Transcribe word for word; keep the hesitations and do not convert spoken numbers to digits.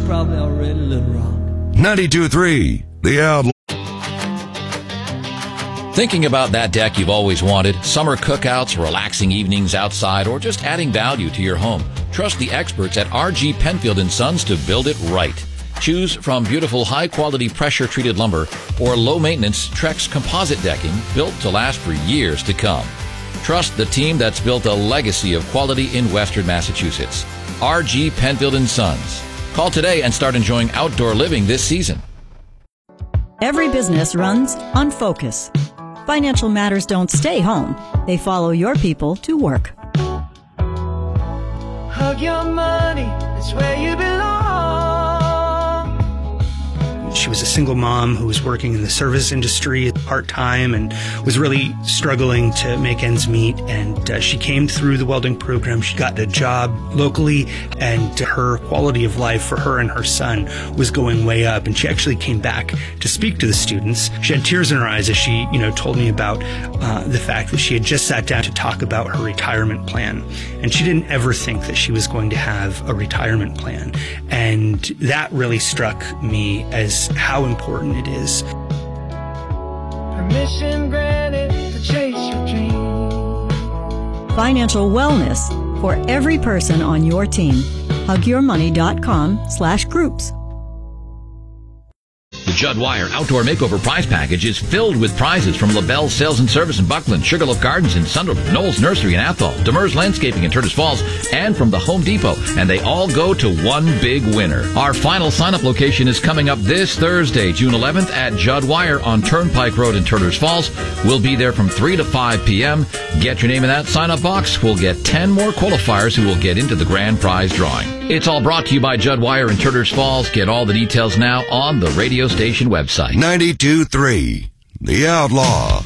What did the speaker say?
probably already a little wrong. ninety-two point three, The Outlaw. Thinking about that deck you've always wanted, summer cookouts, relaxing evenings outside, or just adding value to your home? Trust the experts at R G Penfield and Sons to build it right. Choose from beautiful high-quality pressure-treated lumber or low-maintenance Trex composite decking built to last for years to come. Trust the team that's built a legacy of quality in Western Massachusetts. R G Penfield and Sons. Call today and start enjoying outdoor living this season. Every business runs on focus. Financial matters don't stay home. They follow your people to work. Hug your money, that's where you belong. She was a single mom who was working in the service industry part-time and was really struggling to make ends meet. And uh, she came through the welding program. She got a job locally, and her quality of life for her and her son was going way up. And she actually came back to speak to the students. She had tears in her eyes as she, you know, told me about uh, the fact that she had just sat down to talk about her retirement plan. And she didn't ever think that she was going to have a retirement plan. And that really struck me as how important it is. Permission granted to chase your dream. Financial wellness for every person on your team. hug your money dot com slash groups. The Judd Wire Outdoor Makeover Prize Package is filled with prizes from LaBelle Sales and Service in Buckland, Sugarloaf Gardens in Sunderland, Knowles Nursery in Athol, Demers Landscaping in Turtis Falls, and from the Home Depot. And they all go to one big winner. Our final sign-up location is coming up this Thursday, June eleventh at Judd Wire on Turnpike Road in Turtis Falls. We'll be there from three to five p.m. Get your name in that sign-up box. We'll get ten more qualifiers who will get into the grand prize drawing. It's all brought to you by Judd Wire in Turtis Falls. Get all the details now on the radio station website. ninety-two point three, The Outlaw.